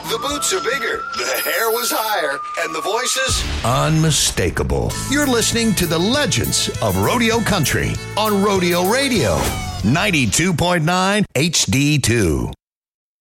The boots are bigger, the hair was higher, and the voices unmistakable. You're listening to the legends of Rodeo Country on Rodeo Radio, 92.9 HD2.